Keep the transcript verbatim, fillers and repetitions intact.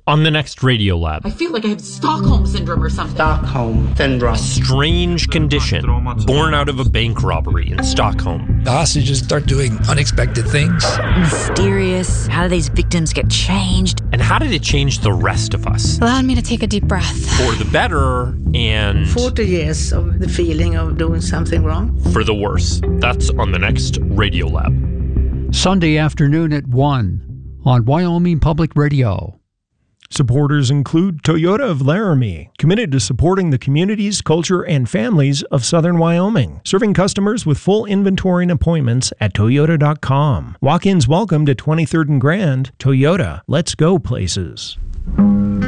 On the next Radiolab. I feel like I have Stockholm Syndrome or something. Stockholm Syndrome. A strange condition born out of a bank robbery in Stockholm. The hostages start doing unexpected things. Mysterious. How do these victims get changed? And how did it change the rest of us? Allowed me to take a deep breath. For the better and... forty years of the feeling of doing something wrong. For the worse. That's on the next Radiolab. Sunday afternoon at one on Wyoming Public Radio. Supporters include Toyota of Laramie, committed to supporting the communities, culture, and families of southern Wyoming, serving customers with full inventory and appointments at toyota dot com. Walk-ins welcome to twenty-third and Grand. Toyota, let's go places.